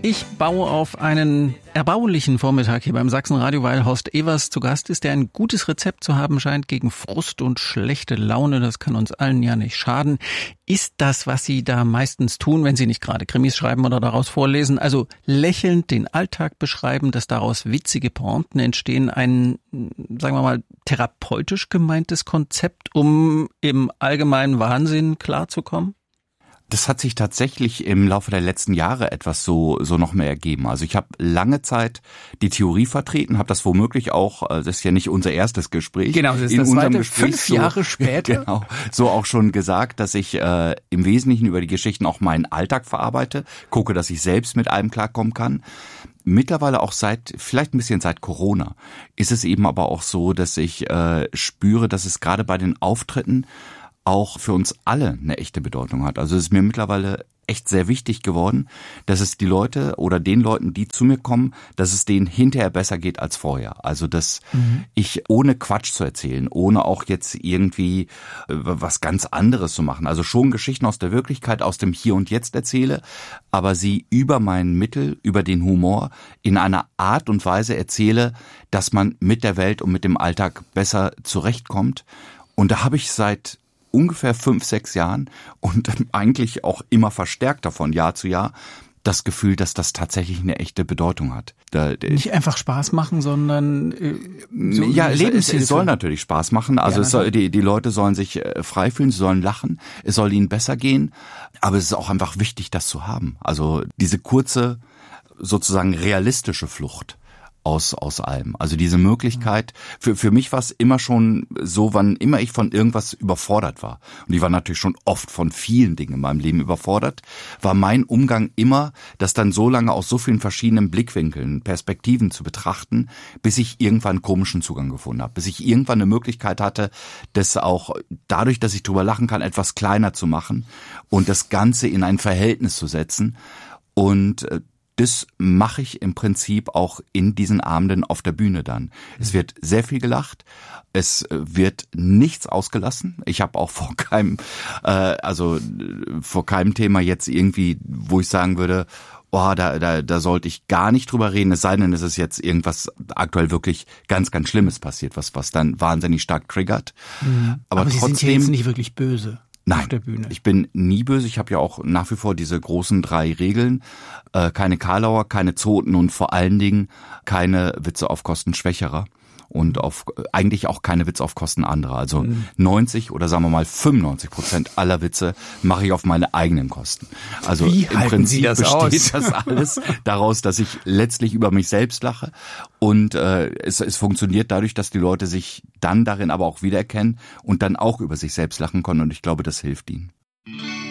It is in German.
Ich baue auf einen erbaulichen Vormittag hier beim Sachsenradio, weil Horst Ewers zu Gast ist, der ein gutes Rezept zu haben scheint gegen Frust und schlechte Laune. Das kann uns allen ja nicht schaden. Ist das, was Sie da meistens tun, wenn Sie nicht gerade Krimis schreiben oder daraus vorlesen, also lächelnd den Alltag beschreiben, dass daraus witzige Pointen entstehen, ein, sagen wir mal, therapeutisch gemeintes Konzept, um im allgemeinen Wahnsinn klarzukommen? Das hat sich tatsächlich im Laufe der letzten Jahre etwas so noch mehr ergeben. Also ich habe lange Zeit die Theorie vertreten, habe das womöglich auch, das ist ja nicht unser erstes Gespräch. Genau, das ist das zweite, 5 Jahre später. Genau, so auch schon gesagt, dass ich im Wesentlichen über die Geschichten auch meinen Alltag verarbeite, gucke, dass ich selbst mit allem klarkommen kann. Mittlerweile auch vielleicht ein bisschen seit Corona, ist es eben aber auch so, dass ich spüre, dass es gerade bei den Auftritten auch für uns alle eine echte Bedeutung hat. Also es ist mir mittlerweile echt sehr wichtig geworden, dass es die Leute oder den Leuten, die zu mir kommen, dass es denen hinterher besser geht als vorher. Also dass ich ohne Quatsch zu erzählen, ohne auch jetzt irgendwie was ganz anderes zu machen, also schon Geschichten aus der Wirklichkeit, aus dem Hier und Jetzt erzähle, aber sie über mein Mittel, über den Humor in einer Art und Weise erzähle, dass man mit der Welt und mit dem Alltag besser zurechtkommt. Und da habe ich seit ungefähr 5, 6 Jahren und eigentlich auch immer verstärkter von Jahr zu Jahr das Gefühl, dass das tatsächlich eine echte Bedeutung hat. Nicht einfach Spaß machen, sondern ja, es soll natürlich Spaß machen. Also ja, die Leute sollen sich frei fühlen, sie sollen lachen, es soll ihnen besser gehen. Aber es ist auch einfach wichtig, das zu haben. Also diese kurze, sozusagen realistische Flucht aus allem. Also diese Möglichkeit, für mich war es immer schon so, wann immer ich von irgendwas überfordert war, und ich war natürlich schon oft von vielen Dingen in meinem Leben überfordert, war mein Umgang immer, das dann so lange aus so vielen verschiedenen Blickwinkeln, Perspektiven zu betrachten, bis ich irgendwann einen komischen Zugang gefunden habe, bis ich irgendwann eine Möglichkeit hatte, das auch dadurch, dass ich drüber lachen kann, etwas kleiner zu machen und das Ganze in ein Verhältnis zu setzen. Und das mache ich im Prinzip auch in diesen Abenden auf der Bühne dann. Es wird sehr viel gelacht, es wird nichts ausgelassen. Ich habe auch vor keinem Thema jetzt irgendwie, wo ich sagen würde, da sollte ich gar nicht drüber reden, es sei denn, es ist jetzt irgendwas aktuell wirklich ganz, ganz Schlimmes passiert, was dann wahnsinnig stark triggert. Aber Sie sind ja jetzt nicht wirklich böse. Nein, auf der Bühne. Ich bin nie böse. Ich habe ja auch nach wie vor diese großen 3 Regeln. Keine Karlauer, keine Zoten und vor allen Dingen keine Witze auf Kosten Schwächerer. Und eigentlich auch keine Witze auf Kosten anderer. Also 90 oder sagen wir mal 95% aller Witze mache ich auf meine eigenen Kosten. Also wie im Prinzip besteht das alles daraus, dass ich letztlich über mich selbst lache. Und es funktioniert dadurch, dass die Leute sich dann darin aber auch wiedererkennen und dann auch über sich selbst lachen können. Und ich glaube, das hilft ihnen.